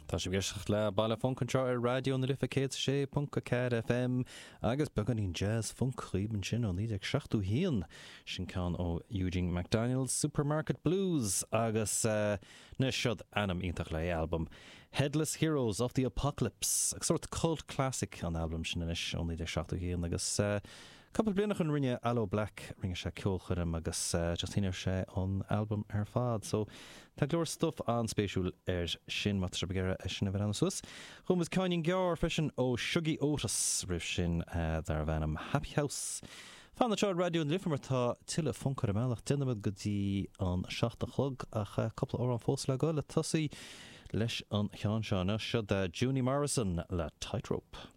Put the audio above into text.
Tá sé bhíocht le bailla funcantrá ar radio na lifa sé punca FM agus beganín jazz funkríban sin ó 19 híon sin can ó Eugene McDaniel's Supermarket Blues agus na siod anam ítach le album Headless Heroes of the Apocalypse, ag sort cult classic an album sin inis ó 19 híon agus couple blianach an rinne Aloe Black ringe sé ceolchurim agus just hinir sé an album ar fad. So tá glór stuff an spéisiúil sin mat begéire sin a bheit an sus. Chum is cáin gear frisin ó Shuggy Otis rih sin dar bhenam Happy House. Fan na radio an Livermore tá tiile funkar meach dinamid gotí an 7 chlog ach couple ó an fós le go le tosaí leis an chean seánna siad Juni Morrison le Tightrope.